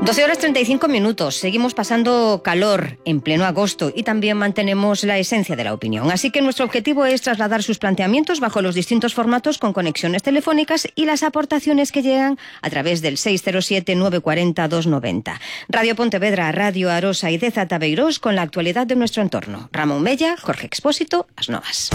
12:35. Seguimos pasando calor en pleno agosto y también mantenemos la esencia de la opinión. Así que nuestro objetivo es trasladar sus planteamientos bajo los distintos formatos con conexiones telefónicas y las aportaciones que llegan a través del 607-940-290. Radio Pontevedra, Radio Arosa y Deza Tabeirós con la actualidad de nuestro entorno. Ramón Mella, Jorge Expósito, As Novas.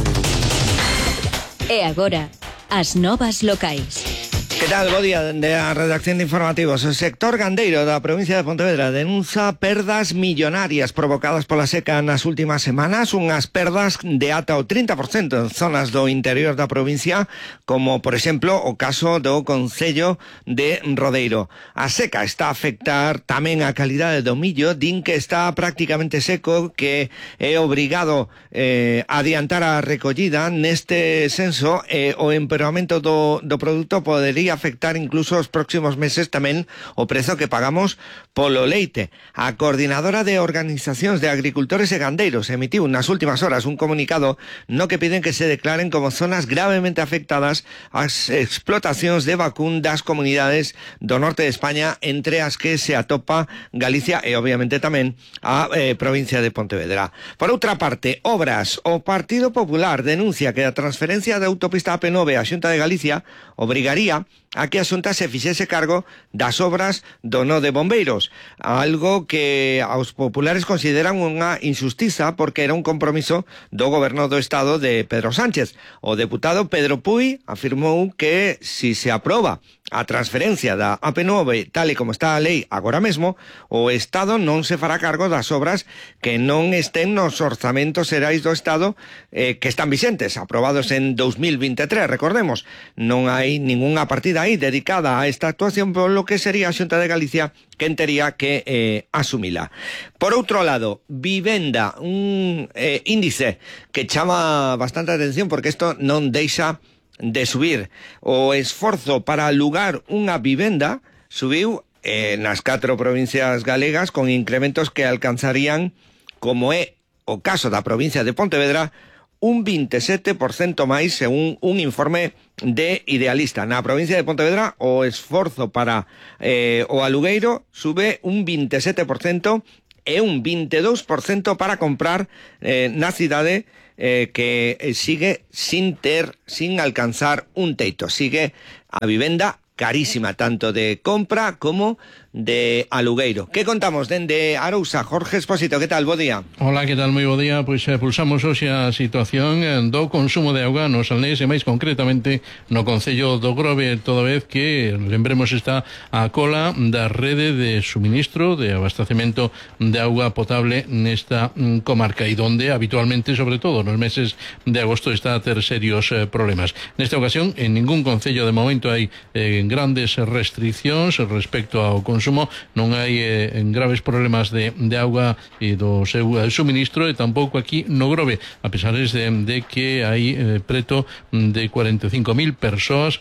E agora, as novas locais. Que tal? Bo día de a redacción de informativos. O sector gandeiro da provincia de Pontevedra denuncia perdas millonarias provocadas pola seca nas últimas semanas, unhas perdas de ata o 30% en zonas do interior da provincia, como, por exemplo, o caso do concello de Rodeiro. A seca está a afectar tamén a calidade do millo, din que está prácticamente seco, que é obrigado a adiantar a recollida. Neste senso, o empeoramento do produto podería afectar incluso os próximos meses tamén o prezo que pagamos polo leite. A coordinadora de organizacións de agricultores e gandeiros emitiu nas últimas horas un comunicado no que piden que se declaren como zonas gravemente afectadas as explotacións de vacún das comunidades do norte de España, entre as que se atopa Galicia e obviamente tamén a provincia de Pontevedra. Por outra parte, obras. O Partido Popular denuncia que a transferencia da autopista AP9 á Xunta de Galicia obrigaría a que a Xunta se fixese cargo das obras do nó de bombeiros, algo que aos populares consideran unha injustiza porque era un compromiso do goberno do Estado de Pedro Sánchez. O deputado Pedro Puy afirmou que si se aproba a transferencia da AP9 tal e como está a lei agora mesmo, o Estado non se fará cargo das obras que non estén nos orzamentos xerais do Estado que están vixentes, aprobados en 2023, recordemos. Non hai ningunha partida aí dedicada a esta actuación, polo que sería a Xunta de Galicia quen tería que asumila. Por outro lado, vivenda, un índice que chama bastante atención porque isto non deixa de subir. O esforzo para alugar unha vivenda subiu nas 4 provincias galegas con incrementos que alcanzarían, como é o caso da provincia de Pontevedra, un 27% máis según un informe de Idealista. Na provincia de Pontevedra o esforzo para o alugueiro sube un 27% e un 22% para comprar na cidade, que sigue sin alcanzar un teito. Sigue a vivenda carísima, tanto de compra como de alugueiro. Que contamos dende Arousa? Jorge Expósito, que tal? Bo día. Hola, que tal? Moi bo día. Pois pulsamos hoxe a situación do consumo de auga nos Salnés e máis concretamente no concello do Grove, toda vez que, lembremos, está a cola da rede de suministro de abastecemento de auga potable nesta comarca e donde habitualmente, sobre todo nos meses de agosto, está a ter serios problemas. Nesta ocasión, en ningún concello de momento hai grandes restriccións respecto ao consumo, non hai graves problemas de auga e do seu suministro, e tampouco aquí no Grove, a pesar de que hai preto de 45.000 persoas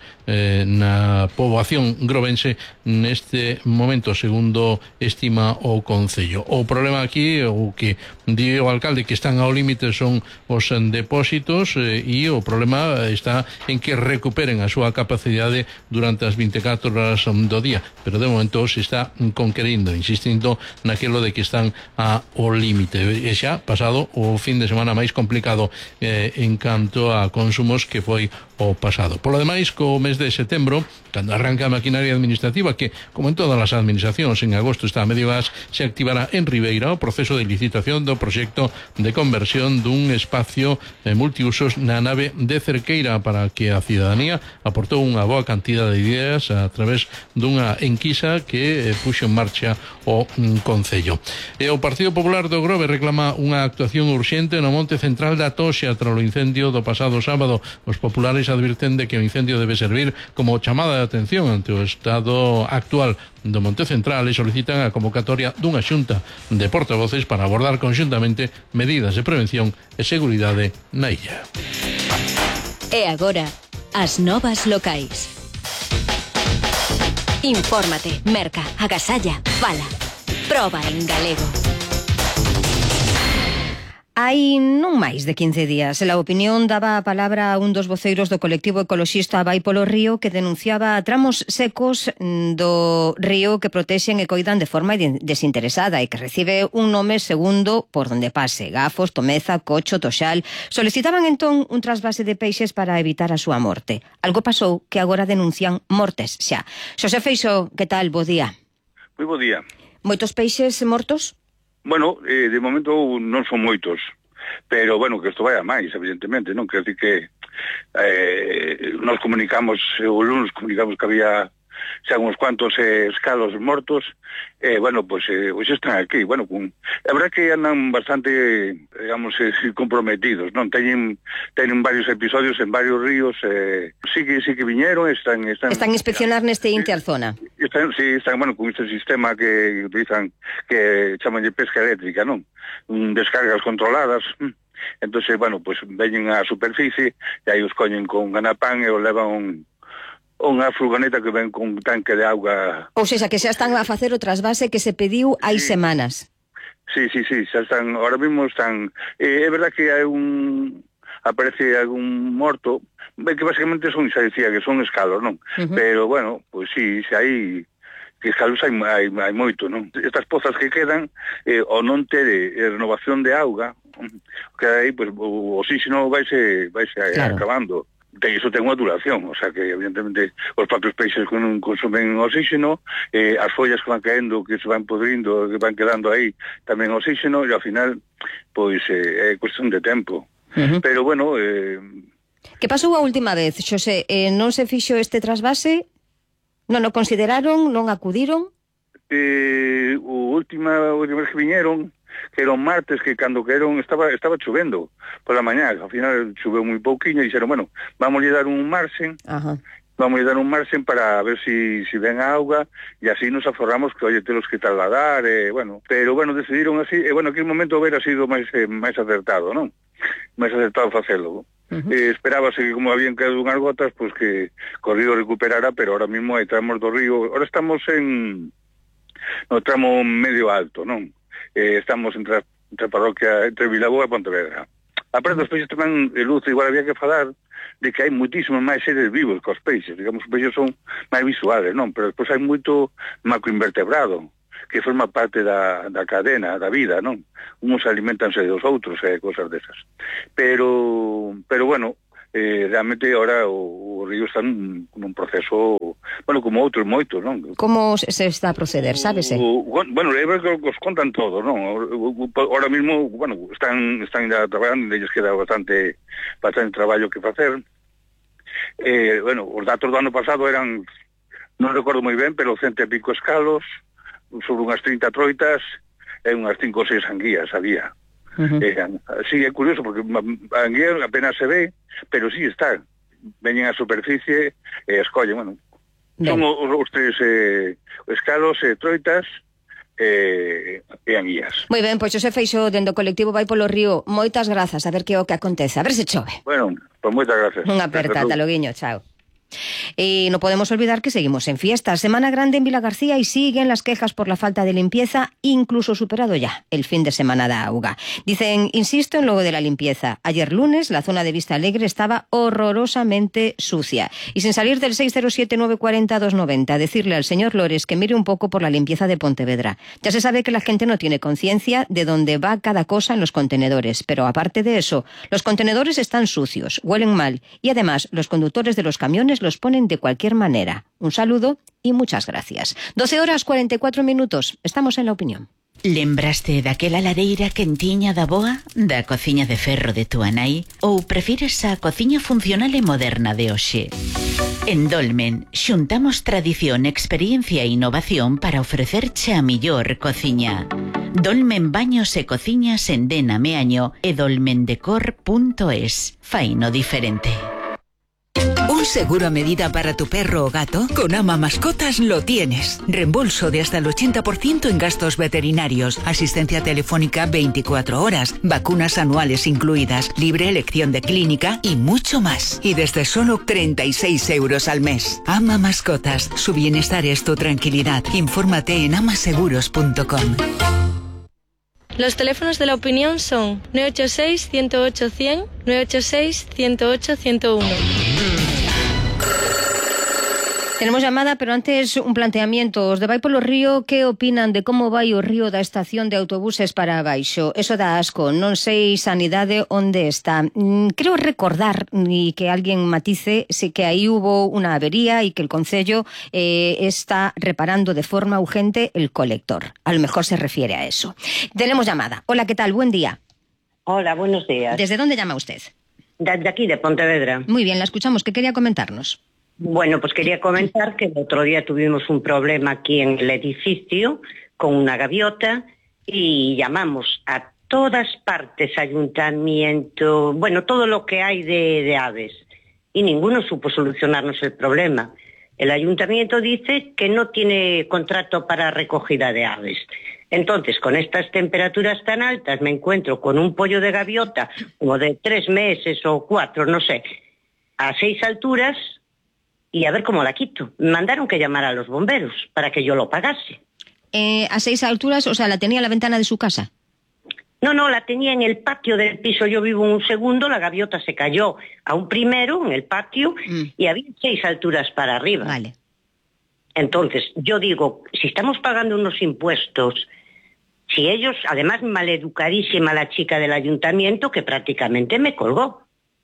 na poboación grovense neste momento, segundo estima o concello. O problema aquí, o que di o alcalde, que están ao límite son os depósitos, e o problema está en que recuperen a súa capacidade durante as 24 horas do día, pero de momento se está conquerindo, insistindo naquilo de que están ao límite, e xa pasado o fin de semana máis complicado en canto a consumos, que foi o pasado. Por lo demais, co mes de setembro, cando arranca a maquinaria administrativa, que, como en todas as administracións, en agosto está a medio gas, se activará en Ribeira o proceso de licitación do proxecto de conversión dun espacio multiusos na nave de Cerqueira, para que a cidadanía aportou unha boa cantidad de ideas a través dunha enquisa que puxo en marcha o concello. E o Partido Popular do Grove reclama unha actuación urxente no monte central da Toxa tralo incendio do pasado sábado. Os populares advirten de que o incendio debe servir como chamada de atención ante o estado actual do monte central e solicitan a convocatoria dunha xunta de portavoces para abordar conxuntamente medidas de prevención e seguridade na illa. E agora, as novas locais. Infórmate, merca, agasalla, fala. Proba en galego. Hai non máis de 15 días, a opinión daba a palabra a un dos voceiros do colectivo ecoloxista Vai polo Río que denunciaba tramos secos do río que protexen e coidan de forma desinteresada e que recibe un nome segundo por donde pase: Gafos, Tomeza, Cocho, Toxal. Solicitaban entón un trasvase de peixes para evitar a súa morte. Algo pasou que agora denuncian mortes xa. Xosé Feixó, que tal? Bo día. Moi bo día. Moitos peixes mortos? Bueno, de momento non son moitos, pero, bueno, que isto vai a máis, evidentemente, non? Quer dizer que nos comunicamos, o lunes comunicamos que había xa uns cuantos escalos mortos, bueno, pois hoxe están aquí, bueno, a verdad que andan bastante, digamos, comprometidos, non? Teñen varios episodios en varios ríos, sí que viñeron, están inspeccionar neste interzona. Están, bueno, con este sistema que utilizan, que chaman de pesca eléctrica, non? Descargas controladas. Entonces, bueno, pues veñen á superficie e aí os coñen con ganapán e os levan unha furgoneta que ven con un tanque de auga. Ou seja, que xa están a facer o trasvase que se pediu hai semanas. Sí, xa están, ahora mismo están. É verdad que hai aparece algún morto, que basicamente son, xa dicía, que son escalos, non? Pero, bueno, pues sí, xa hai que escalos hai moito, non? Estas pozas que quedan, o non ter renovación de auga, que aí, pues, o oxígeno vaise claro, acabando. Iso ten unha duración, o sea que evidentemente os propios peixes que non consumen oxígeno, as follas que van caendo, que se van podrindo, que van quedando aí tamén oxígeno, e ao final pois é cuestión de tempo. Pero bueno, que pasou a última vez, Xosé? Non se fixo este trasvase? Non o consideraron? Non acudiron? O última vez que viñeron, que era un martes, que cando queron estaba chovendo pola mañá, ao final choveu moi pouquiño e dixeron, bueno, vamos a dar un marxen. Vamos a dar un marxen para ver si ven a auga e así nos aforramos que, oye, telos que trasladar, bueno, pero bueno, decidiron así, bueno, aquel momento hubiera sido máis acertado, non? Máis acertado facelo. Esperábase que como habían quedado unhas gotas, pues que o río recuperara, pero ahora mismo hai tramos do río, ahora estamos no tramo medio alto, non? Estamos entre parroquia, entre Vilaboa e Pontevedra. Aparte dos peixes tamén de luz, igual había que falar de que hai moitísimos máis seres vivos que os peixes. Digamos, os peixes son máis visuales, non? Pero despois hai moito macroinvertebrado que forma parte da cadena, da vida, non? Uns alimentanse dos outros e cosas desas. Pero bueno, realmente ahora o río está nun proceso, bueno, como outros moitos, non? Como se está a proceder, sábese? Bueno, é ver que os contan todo, non? Ahora mismo, bueno, están ya traballando, ellos queda bastante traballo que facer. Bueno, os datos do ano pasado eran, non recordo moi ben, pero 100 e pico escalos, sobre unhas 30 troitas e unhas 5 ou 6 anguías había. Sí, é curioso porque a anguía apenas se ve, pero sí está. Veñen á superficie e escollen, bueno. Son os tres escalos, troitas e anguías. Moi ben, pois Xosé Feixó, dende o colectivo Vai polo Río, moitas grazas, a ver que é o que acontece, a ver se chove. Bueno, pois moitas gracias. Unha aperta, ata loguiño, chao. Y no podemos olvidar que seguimos en fiesta. Semana grande en Vilagarcía y siguen las quejas por la falta de limpieza, incluso superado ya el fin de semana de auga. Dicen, insisto en lo de la limpieza. Ayer lunes la zona de Vista Alegre estaba horrorosamente sucia. Y sin salir del 607-940-290, decirle al señor Lores que mire un poco por la limpieza de Pontevedra. Ya se sabe que la gente no tiene conciencia de dónde va cada cosa en los contenedores. Pero aparte de eso, los contenedores están sucios, huelen mal y además los conductores de los camiones los ponen de cualquier manera. Un saludo y muchas gracias. 12:44. Estamos en La Opinión. Lembraste daquela lareira quentiña da boa, da cociña de ferro de túa nai, ou prefires a cociña funcional e moderna de hoxe? En Dolmen, xuntamos tradición, experiencia e innovación para ofrecerche a millor cociña. Dolmen Baños e Cociñas en Dena Meaño e dolmendecor.es. Faino diferente. ¿Un seguro a medida para tu perro o gato? Con Ama Mascotas lo tienes. Reembolso de hasta el 80% en gastos veterinarios, asistencia telefónica 24 horas, vacunas anuales incluidas, libre elección de clínica y mucho más. Y desde solo 36 euros al mes. Ama Mascotas, su bienestar es tu tranquilidad. Infórmate en amaseguros.com. Los teléfonos de la opinión son 986-108-100, 986-108-101. Tenemos llamada, pero antes un planteamiento. Os de Vai polo Río, que opinan de como vai o río da estación de autobuses para abaixo? Eso dá asco, non sei Sanidade onde está. Creo recordar, y que alguien matice, que aí hubo unha avería y que el Concello está reparando de forma urgente el colector. A lo mejor se refiere a eso. Tenemos llamada. Hola, ¿qué tal? Buen día. Hola, buenos días. ¿Desde dónde llama usted? De aquí, de Pontevedra. Muy bien, la escuchamos. ¿Qué quería comentarnos? Bueno, pues quería comentar que el otro día tuvimos un problema aquí en el edificio con una gaviota y llamamos a todas partes, ayuntamiento, bueno, todo lo que hay de aves, y ninguno supo solucionarnos el problema. El ayuntamiento dice que no tiene contrato para recogida de aves. Entonces, con estas temperaturas tan altas, me encuentro con un pollo de gaviota como de 3 meses o 4, no sé, a 6 alturas, y a ver cómo la quito. Me mandaron que llamar a los bomberos para que yo lo pagase. ¿A 6 alturas? O sea, ¿la tenía en la ventana de su casa? No, la tenía en el patio del piso. Yo vivo en un segundo, la gaviota se cayó a un primero en el patio y había 6 alturas para arriba. Vale. Entonces, yo digo, si estamos pagando unos impuestos, si ellos, además maleducadísima la chica del ayuntamiento que prácticamente me colgó.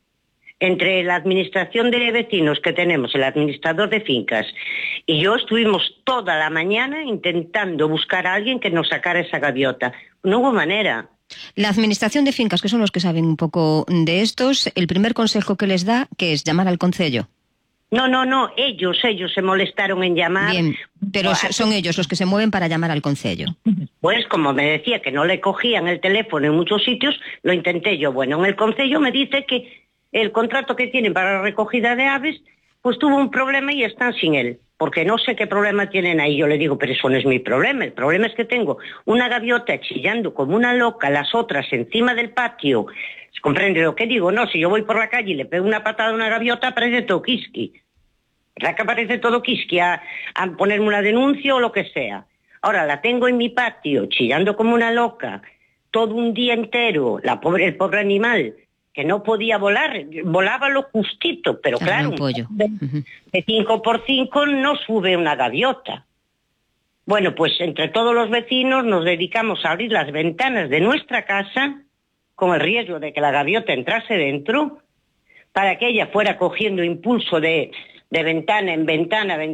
Entre la administración de vecinos que tenemos, el administrador de fincas y yo, estuvimos toda la mañana intentando buscar a alguien que nos sacara esa gaviota. No hubo manera. La administración de fincas, que son los que saben un poco de estos, el primer consejo que les da, que es llamar al Concello. No, ellos se molestaron en llamar. Bien, pero son ellos los que se mueven para llamar al Concello. Pues como me decía que no le cogían el teléfono en muchos sitios, lo intenté yo. Bueno, en el Concello me dice que el contrato que tienen para la recogida de aves, pues tuvo un problema y están sin él, porque no sé qué problema tienen ahí. Yo le digo, pero eso no es mi problema, el problema es que tengo una gaviota chillando como una loca, las otras encima del patio. ¿Comprende lo que digo? No, si yo voy por la calle y le pego una patada a una gaviota, parece todo quisqui. ¿Verdad que parece todo quisqui a ponerme una denuncia o lo que sea? Ahora la tengo en mi patio, chillando como una loca, todo un día entero, el pobre animal, que no podía volar, volaba lo justito, pero claro, un pollo de 5x5 no sube una gaviota. Bueno, pues entre todos los vecinos nos dedicamos a abrir las ventanas de nuestra casa, con el riesgo de que la gaviota entrase dentro, para que ella fuera cogiendo impulso de ventana en ventana,